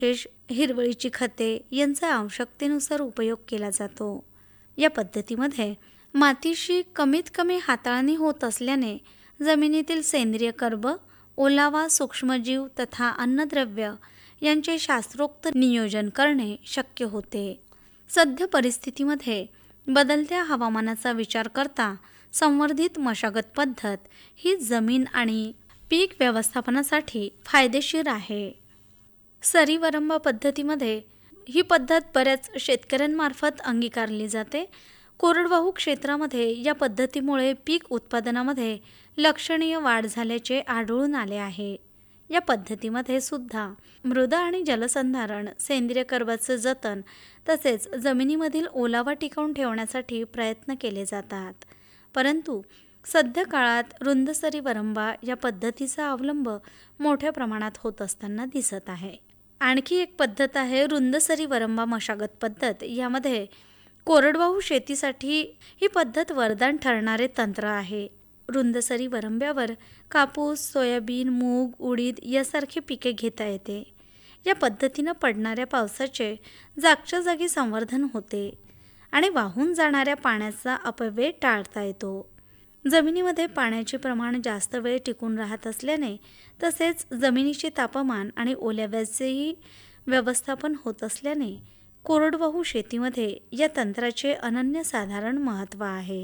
विशेष हिरवळीची खते यांचा आवश्यकतेनुसार उपयोग केला जातो. या पद्धतीमध्ये मातीशी कमीत कमी हाताळणी होत असल्याने जमिनीतील सेंद्रिय कर्ब, ओलावा, सूक्ष्मजीव तथा अन्नद्रव्य यांचे शास्त्रोक्त नियोजन करणे शक्य होते. सध्या परिस्थितीमध्ये बदलत्या हवामानाचा विचार करता संवर्धित मशागत पद्धत ही जमीन आणि पीक व्यवस्थापनासाठी फायदेशीर आहे. सरीवरंबा पद्धतीमध्ये ही पद्धत बऱ्याच शेतकऱ्यांमार्फत अंगीकारली जाते. कोरडवाहू क्षेत्रामध्ये या पद्धतीमुळे पीक उत्पादनामध्ये लक्षणीय वाढ झाल्याचे आढळून आले आहे. या पद्धतीमध्ये सुद्धा मृदा आणि जलसंधारण, सेंद्रिय कर्बाचे जतन तसेच जमिनीमधील ओलावा टिकवून ठेवण्यासाठी प्रयत्न केले जातात. परंतु सध्या काळात रुंद सरीवरंबा या पद्धतीचा अवलंब मोठ्या प्रमाणात होत असताना दिसत आहे. आणखी एक पद्धत आहे रुंद सरीवरंबा मशागत पद्धत. यामध्ये कोरडवाहू शेतीसाठी ही पद्धत वरदान ठरणारे तंत्र आहे. रुंद सरीवरंब्यावर कापूस, सोयाबीन, मूग, उडीद यासारखी पिके घेता येते. या पद्धतीनं पडणाऱ्या पावसाचे जागच्या जागी संवर्धन होते आणि वाहून जाणाऱ्या पाण्याचा अपव्यय टाळता येतो. जमिनीमध्ये पाण्याचे प्रमाण जास्त वेळ टिकून राहत असल्याने तसेच जमिनीचे तापमान आणि ओलाव्याचेही व्यवस्थापन होत असल्याने कोरडवाहू शेतीमध्ये या तंत्राचे अनन्यसाधारण महत्त्व आहे.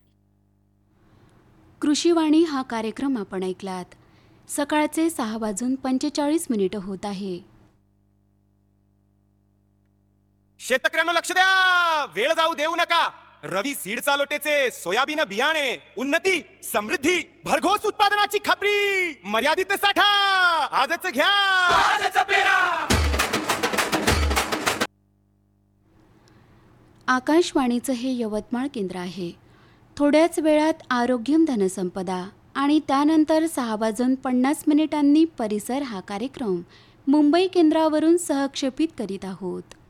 कृषीवाणी हा कार्यक्रम आपण ऐकलात. सकाळचे 6:45 होत आहे. शेतकऱ्यांना लक्ष द्या, वेळ जाऊ देऊ नका. रवी सीड चालोटेचे सोयाबीन बियाणे, उन्नती, समृद्धी, भरघोस उत्पादनाची खात्री, मर्यादित साठा आजच घ्या, आजच पेरा. आकाशवाणीचं हे यवतमाळ केंद्र आहे. थोड्याच वेळात आरोग्यम धनसंपदा आणि त्यानंतर 6:50 परिसर हा कार्यक्रम मुंबई केंद्रावरून सहक्षेपित करीत आहोत.